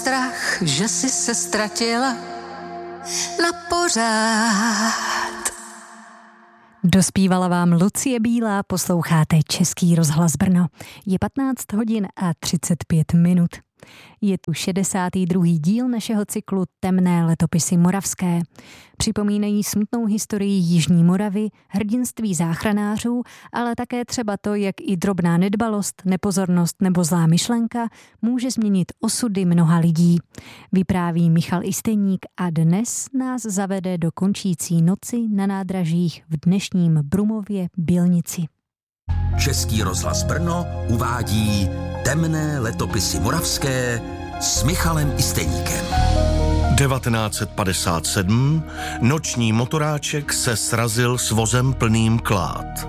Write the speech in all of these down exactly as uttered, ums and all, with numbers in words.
Strach, že jsi se ztratila na pořád. Dospívala vám Lucie Bílá, posloucháte Český rozhlas Brno. Je patnáct hodin a třicet pět minut. Je tu šedesátý druhý díl našeho cyklu Temné letopisy moravské. Připomínají smutnou historii Jižní Moravy, hrdinství záchranářů, ale také třeba to, jak i drobná nedbalost, nepozornost nebo zlá myšlenka může změnit osudy mnoha lidí. Vypráví Michal Istejník a dnes nás zavede do končící noci na nádražích v dnešním Brumově Bylnici. Český rozhlas Brno uvádí Temné letopisy moravské s Michalem Istejníkem. devatenáct set padesát sedm noční motoráček se srazil s vozem plným klád.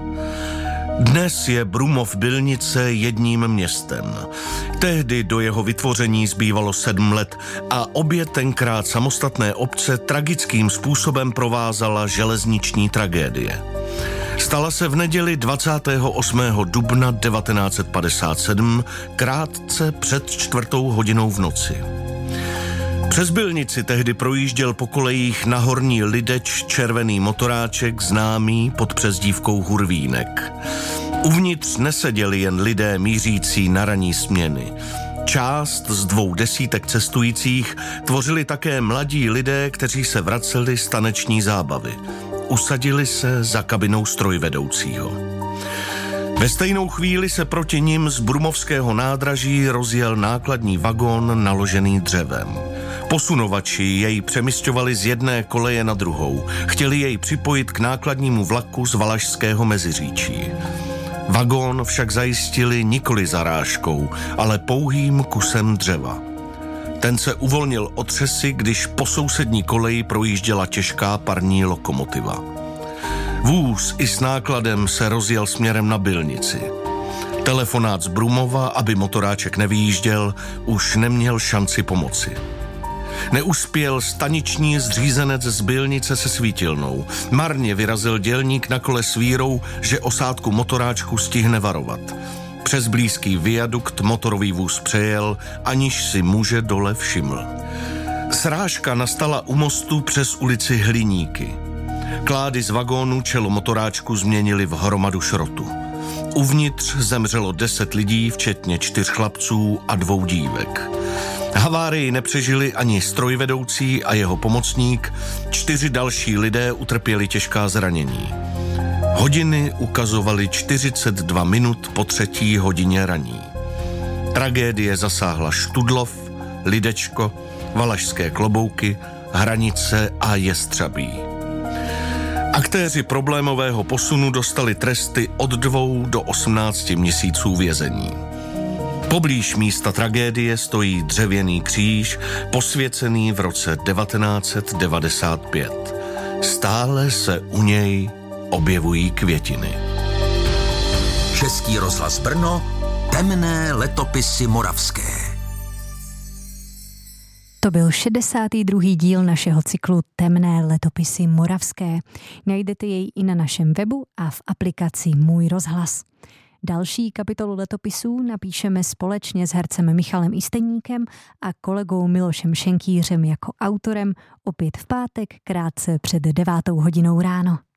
Dnes je Brumov Bylnice jedním městem. Tehdy do jeho vytvoření zbývalo sedm let a obě tenkrát samostatné obce tragickým způsobem provázala železniční tragédie. Stala se v neděli dvacátého osmého dubna devatenáct set padesát sedm, krátce před čtvrtou hodinou v noci. Přes Bylnici tehdy projížděl po kolejích na Horní Lideč červený motoráček známý pod přezdívkou Hurvínek. Uvnitř neseděli jen lidé mířící na ranní směny. Část z dvou desítek cestujících tvořili také mladí lidé, kteří se vraceli z taneční zábavy. Usadili se za kabinou strojvedoucího. Ve stejnou chvíli se proti nim z brumovského nádraží rozjel nákladní vagón naložený dřevem. Posunovači jej přemisťovali z jedné koleje na druhou. Chtěli jej připojit k nákladnímu vlaku z Valašského Meziříčí. Vagón však zajistili nikoli zarážkou, ale pouhým kusem dřeva. Ten se uvolnil otřesy, když po sousední koleji projížděla těžká parní lokomotiva. Vůz i s nákladem se rozjel směrem na Bylnici. Telefonát z Brumova, aby motoráček nevyjížděl, už neměl šanci pomoci. Neuspěl staniční zřízenec z Bylnice se svítilnou. Marně vyrazil dělník na kole s vírou, že osádku motoráčku stihne varovat. Přes blízký viadukt motorový vůz přejel, aniž si muže dole všiml. Srážka nastala u mostu přes ulici Hliníky. Klády z vagónu čelo motoráčku změnili v hromadu šrotu. Uvnitř zemřelo deset lidí, včetně čtyř chlapců a dvou dívek. Havárii nepřežili ani strojvedoucí a jeho pomocník, čtyři další lidé utrpěli těžká zranění. Hodiny ukazovaly čtyřicet dva minut po třetí hodině raní. Tragédie zasáhla Študlov, Lidečko, Valašské Klobouky, Hranice a Jestřabí. Aktéři problémového posunu dostali tresty od dvou do osmnácti měsíců vězení. Poblíž místa tragédie stojí dřevěný kříž, posvěcený v roce devatenáct set devadesát pět. Stále se u něj objevují květiny. Český rozhlas Brno, Temné letopisy moravské. To byl šedesátý druhý díl našeho cyklu Temné letopisy moravské. Najdete jej i na našem webu a v aplikaci Můj rozhlas. Další kapitolu letopisů napíšeme společně s hercem Michalem Istejníkem a kolegou Milošem Šenkýřem jako autorem opět v pátek krátce před devátou hodinou ráno.